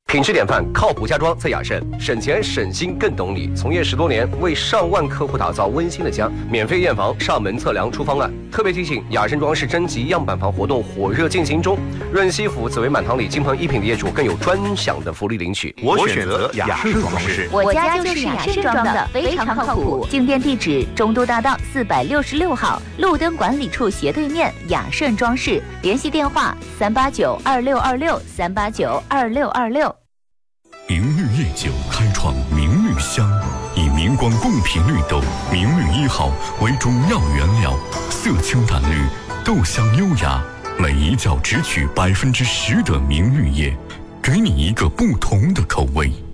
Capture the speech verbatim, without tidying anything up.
品质典范，靠谱家装在雅盛，省钱省心更懂你。从业十多年，为上万客户打造温馨的家，免费验房、上门测量出方案。特别提醒，雅盛装饰征集样板房活动火热进行中，润西府紫薇满堂里金鹏一品的业主更有专享的福利领取。 我选择雅盛装饰， 我家就是雅盛装的，非常靠谱。进店地址：中都大道四百六十六号，路灯管理处斜对面，雅盛装饰。联系电话：三八九二六二六三八九二六二六。 明绿夜酒开创明绿香，以明光贡品绿豆明绿一号为中药原料，色清淡绿，豆香优雅，每一窖只取百分之十的明绿叶，给你一个不同的口味。